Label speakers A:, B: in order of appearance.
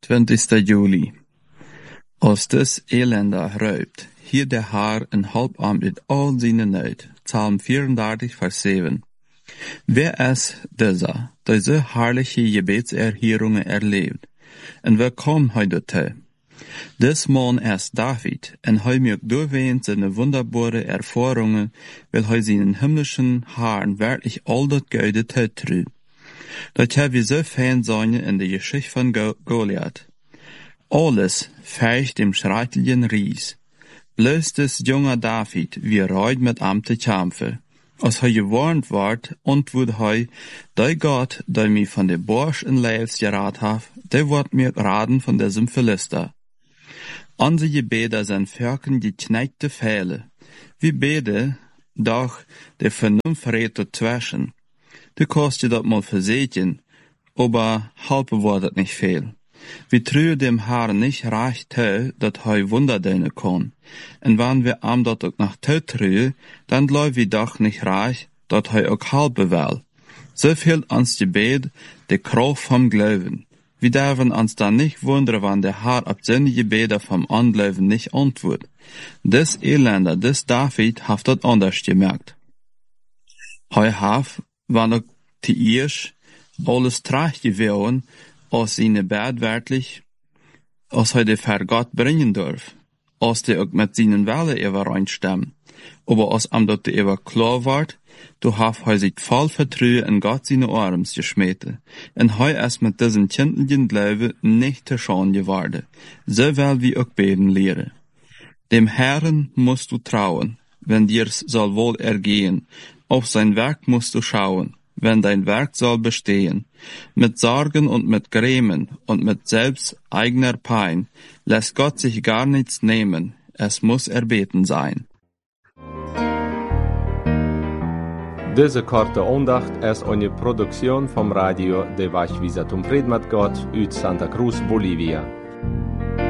A: 20. Juli. Als des Elender räubt, hier der Herr een halbam mit all seine Nood. Psalm 34, Vers 7. Wer ist dieser, diese herrliche Gebetserhörungen erlebt? Und wer kommt heute dazu? Des Mann ist David, und hij mir doorween seine wunderbare Erfahrungen, weil hij seinen himmlischen Herrn wirklich all das Gute tut. Dat hebben we so fein sein in der Geschichte von Goliath. Alles feicht dem schrecklichen Ries. Bloß des junge David, wie reut mit am te kämpfen. Als hij gewarnt ward, antwoord hij, der Gott, der mich von der Borsch in Leils gerat hat, der wird mir raten von diesem Philister. Unsere Gebete sind Völken gekneckte Pfähle. Wir beten, doch der Vernunft rät dazwischen. Du kannst dir das mal versehen, aber halbe war das nicht viel. Wir trühen dem Herrn nicht recht zu, dass er Wunder tun kann. Und wenn wir ihm das auch nach zu trühen, dann glauben wir doch nicht recht, dass er auch halbe will. So fehlt uns Gebet die Kraft vom Glauben. Wir dürfen uns dann nicht wundern, wenn der Herr auf seine Gebete vom Unglauben nicht antwortet. Des Elender, des David, hat das anders gemerkt. Wenn auch die Irsch alles tracht gewesen, als seine Bad wirklich, als er die vor Gott bringen darf, als die auch mit seinen Wellen übereinstimmen. Aber als ihm dort über klar ward, du hast er sich voll Vertrauen in Gott seine Arms geschmeten. Und er ist mit diesem kindlichen Glauben nicht zu schauen geworden. So will wir auch beten lehren. Dem Herrn musst du trauen, wenn dir's soll wohl ergehen. Auf sein Werk musst du schauen, wenn dein Werk soll bestehen. Mit Sorgen und mit Grämen und mit selbst eigener Pein lässt Gott sich gar nichts nehmen. Es muss erbeten sein.
B: Deze korte aandacht is een productie vom Radio de Wachwisatum Fried mit Gott uit Santa Cruz, Bolivia.